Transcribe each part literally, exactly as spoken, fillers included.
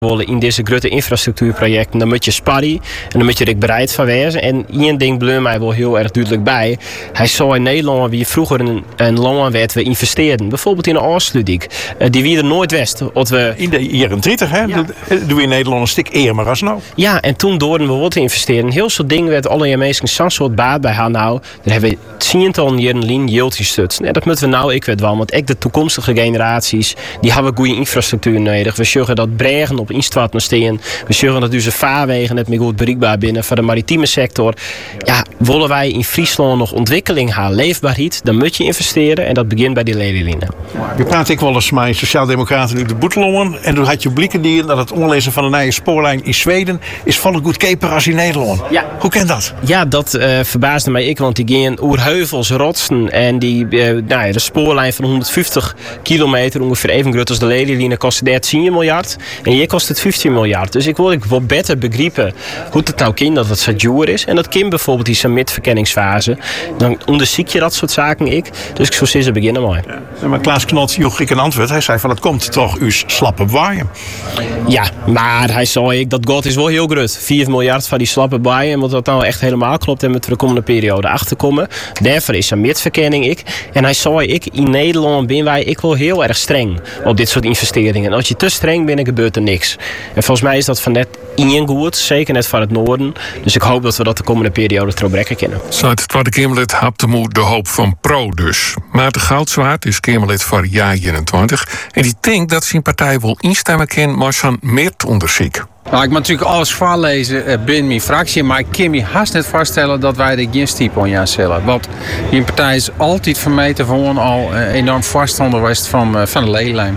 willen in deze grote infrastructuurprojecten, dan moet je sparren en dan moet je er bereid van wezen. En één ding bleef mij wel heel erg duidelijk bij. Hij zou in Nederland wie vroeger een, een land werd we investeerden. Bijvoorbeeld in de Oostludiek. Uh, die wie er nooit west. We... In de jaren twintig, hè? Ja. Doen we in Nederland een stuk eerder als nou. Ja, en toen doorden we wat te investeren. Heel soort dingen werd alle mensen zo'n soort baat bij haar nou. Daar hebben we tientallen jaren lien yield gestut. Nee, dat moeten we nou, ik weet wel. Want ik de toekomstige generaties, die hebben goede infrastructuur nodig. We zorgen dat bregen op instaat steen. We zorgen dat onze vaarwegen net meer goed bereikbaar binnen voor de maritieme sector. Ja, willen wij in Friesland nog ontwikkeling halen, leefbaarheid, dan moet je investeren en dat begint bij die lelielijnen. Je praat ik wel eens met sociaaldemocraten uit de Boetelommen en toen had je blikken die dat het onderlezen van een nieuwe spoorlijn in Zweden is volle goedkoper als in Nederland. Ja. Hoe kent dat? Ja, dat uh, verbaasde mij ik, want die gingen oer heuvels rotsen en die, uh, nou ja, de spoorlijn van honderdvijftig kilometer, ongeveer even groot als de lelielijnen, kostte dertien miljard en hier kost het vijftien miljard. Dus ik wil ik wel beter begrijpen hoe het nou kind dat het zo duur is. En dat kind bijvoorbeeld die samitverkenningsfase. Dan onderzoek je dat soort zaken ik. Dus ik zou zeggen beginnen mooi. Ja, maar Klaas Knot joeg ik een antwoord. Hij zei van het komt toch uw slappe waaien. Ja, maar hij zei ik dat God is wel heel groot. vier miljard van die slappe waaien. En wat dat nou echt helemaal klopt en met de komende periode achterkomen. Daarvoor is samitverkenning ik. En hij zei ik in Nederland ben wij ik wel heel erg streng op dit soort investeringen. En als je te streng bent, gebeurt er niks. En volgens mij is dat van net in goed, zeker net van het noorden. Dus ik hoop dat we dat de komende periode terugbrengen kunnen. Zo het Tweede Kamerlid Haptemo de hoop van Pro dus. Maarten Goudswaard is Kamerlid voor jaar eenentwintig. En die denkt dat zijn partij wil instemmen kan maar zo'n meetonderzoek. Nou, ik moet natuurlijk alles voorlezen uh, binnen mijn fractie, maar ik kan me haast net vaststellen dat wij er geen stiep aan gaan stellen. Want die partij is altijd vermeten van al uh, enorm voorstander geweest van, uh, van de lelielijn.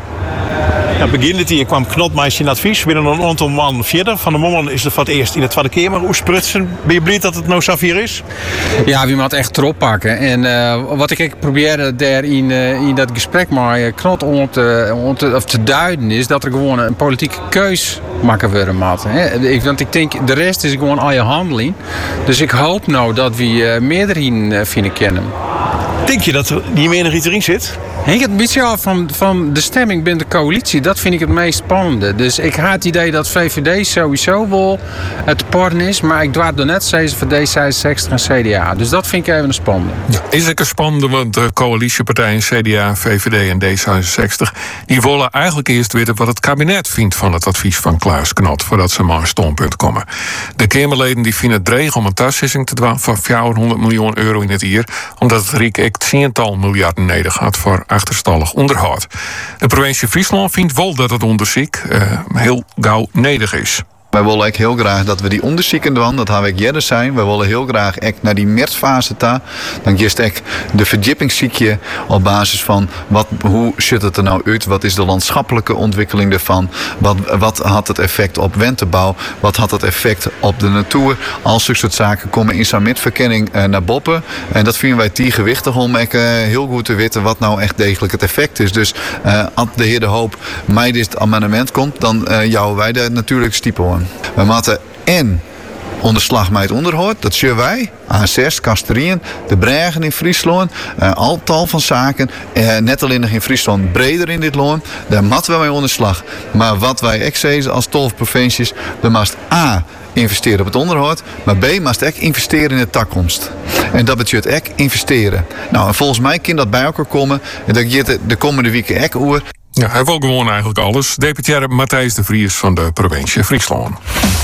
Ja, begin dit hier kwam Knot mij zijn advies. Binnen een aantal maanden verder. Van de moment is er voor het eerst in de Tweede Kamer. Hoe sprutsen? Ben je blij dat het nou zo vier is? Ja, wie moet echt erop pakken. En uh, wat ik, ik probeerde daar in, uh, in dat gesprek met Knot om te, om te, of te duiden is dat er gewoon een politieke keus maken worden moet. Want ik denk, de rest is gewoon al je handeling. Dus ik hoop nou dat we uh, meer erin uh, vinden kennen. Denk je dat er niet meer iets erin zit? Hangt het een beetje af van, van de stemming binnen de coalitie. Dat vind ik het meest spannende. Dus ik had het idee dat V V D sowieso wel het partner is. Maar ik dwaat er net steeds voor D zesenzestig en C D A. Dus dat vind ik even een spannende. Ja, is ook een spannende, want de coalitiepartijen C D A, V V D en D zesenzestig... die willen eigenlijk eerst weten wat het kabinet vindt van het advies van Klaas Knot, voordat ze maar een standpunt komen. De Kamerleden die vinden het dreig om een thuississing te doen van vierhonderd miljoen euro in het jaar, omdat het Riek echt tiental miljarden nodig had voor achterstallig onderhoud. De provincie Friesland vindt wel dat het onderzoek uh, heel gauw nodig is. Wij willen ook heel graag dat we die onderzoeken doen, dat hebben we eerder zijn. Wij willen heel graag ook naar die meertfase ta. Dan is ook de verdiepingsziekje op basis van wat, hoe ziet het er nou uit? Wat is de landschappelijke ontwikkeling ervan? Wat, wat had het effect op wentebouw? Wat had het effect op de natuur? Al zulke soort zaken komen in zo'n metverkenning uh, naar boppen. En dat vinden wij te gewichtig om ook, uh, heel goed te weten wat nou echt degelijk het effect is. Dus uh, als de heer De Hoop mij dit amendement komt, dan uh, jouwen wij daar natuurlijk stiepen aan. We moeten en onderslag met het onderhoud, dat zien wij, A zes, Kasterien, de Bregen in Friesland, uh, al tal van zaken, uh, net alleen nog in Friesland, breder in dit land, daar moeten we mee onderslag. Maar wat wij ook zeggen als twaalf provincies, er moet A, investeren op het onderhoud, maar B, moet ook investeren in de toekomst. En dat betekent ook investeren. Nou, en volgens mij kan dat bij elkaar komen, en dat gaat de komende weken ook oer. Ja, hij wil gewoon eigenlijk alles. Deputaire Matthijs de Vries van de provincie Friesland.